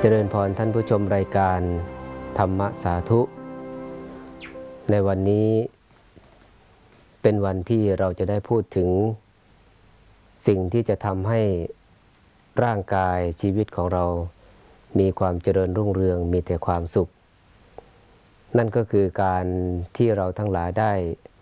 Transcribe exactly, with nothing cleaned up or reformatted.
เจริญพรท่านผู้ชมรายการธรรมสาธุในวันนี้เป็นวันที่เราจะได้พูดถึงสิ่งที่จะทำให้ร่างกายชีวิตของเรามีความเจริญรุ่งเรืองมีแต่ความสุขนั่นก็คือการที่เราทั้งหลายได้